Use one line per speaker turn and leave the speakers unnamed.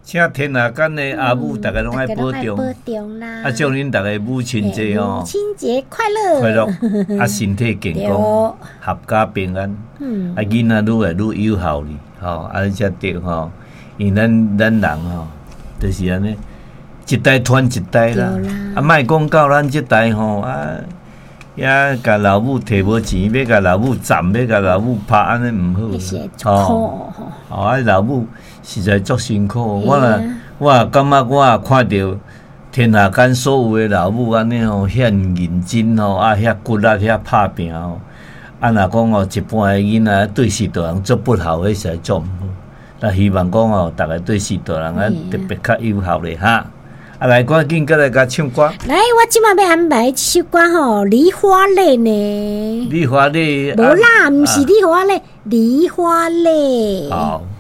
请天下间的阿母，大家拢爱保重，啊，祝恁大家母亲节哦，
母亲节快乐，
快乐，啊，身体健康，阖家平安，啊，囡仔愈来愈有效哩，吼，啊，才对吼，因为咱人吼，就是安尼，一代传一代啦，啊，莫讲到咱这代吼啊。也甲老母摕无钱，要甲老母斩，要甲老母拍，安尼毋好。啊，老母实在足辛苦。我也感觉我也看到天下间所有的老母安尼吼，遐认真吼，啊，遐骨力，遐拍拼吼。啊，若讲哦，一般的囡仔对世大人做不好，迄实在做毋好。那希望讲哦，大家对世大人啊特别较友好咧哈。啊，来，赶紧过来甲唱歌。
来，我即马要安排一首歌吼，《梨花泪》呢。
梨花泪，
无啦，毋是梨花泪，梨花泪。
好。